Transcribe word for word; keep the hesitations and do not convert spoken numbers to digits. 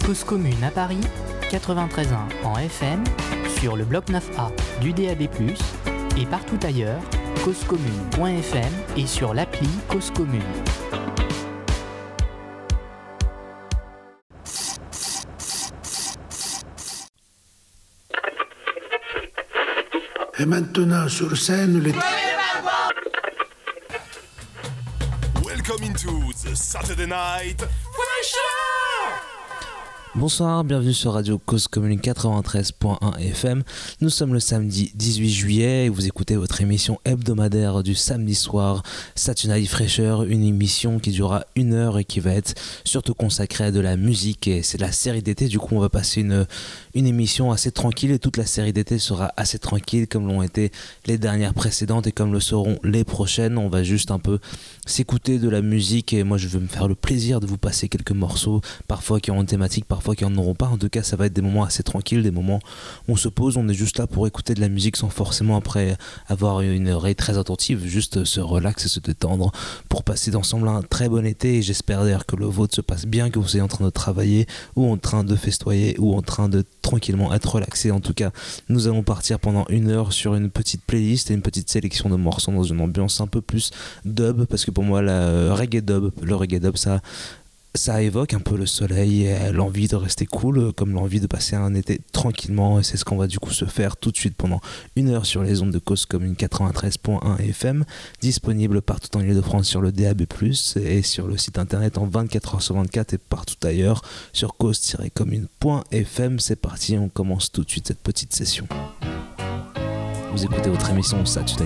Cause commune à Paris, quatre-vingt-treize virgule un en F M, sur le bloc neuf A du D A B plus, et partout ailleurs, causecommune point f m et sur l'appli Cause Commune. Et maintenant sur scène les... Welcome into the Saturday Night Pressure. Bonsoir, bienvenue sur Radio Cause Commune quatre-vingt-treize virgule un F M. Nous sommes le samedi dix-huit juillet et vous écoutez votre émission hebdomadaire du samedi soir, Saturday Night Fraîcheur, une émission qui durera une heure et qui va être surtout consacrée à de la musique. Et c'est la série d'été, du coup on va passer une, une émission assez tranquille et toute la série d'été sera assez tranquille comme l'ont été les dernières précédentes et comme le seront les prochaines. On va juste un peu s'écouter de la musique et moi je veux me faire le plaisir de vous passer quelques morceaux, parfois qui auront une thématique, parfois qui en auront pas. En tout cas ça va être des moments assez tranquilles, des moments où on se pose, on est juste là pour écouter de la musique sans forcément après avoir une oreille très attentive, juste se relaxer, se détendre pour passer ensemble un très bon été. Et j'espère d'ailleurs que le vôtre se passe bien, que vous soyez en train de travailler ou en train de festoyer ou en train de tranquillement être relaxé. En tout cas nous allons partir pendant une heure sur une petite playlist et une petite sélection de morceaux dans une ambiance un peu plus dub, parce que pour moi la reggae dub, le reggae dub ça ça évoque un peu le soleil et l'envie de rester cool, comme l'envie de passer un été tranquillement, et c'est ce qu'on va du coup se faire tout de suite pendant une heure sur les ondes de Cause Commune quatre-vingt-treize virgule un F M, disponible partout en Ile-de-France sur le D A B plus, et sur le site internet en vingt-quatre heures sur vingt-quatre et partout ailleurs sur cause tiret commune point f m. C'est parti, on commence tout de suite cette petite session. Vous écoutez votre émission Saturday